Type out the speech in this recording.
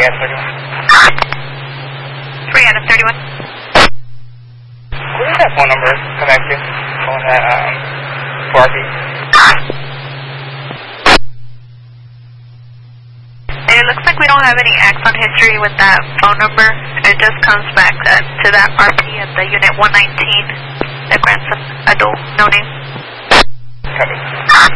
out of 31. 3 out of 31. Who does that phone number connect to? On that, 4RP? It looks like we don't have any axon history with that phone number. It just comes back to that RP at the unit 119, the grandson, adult, no name. Copy.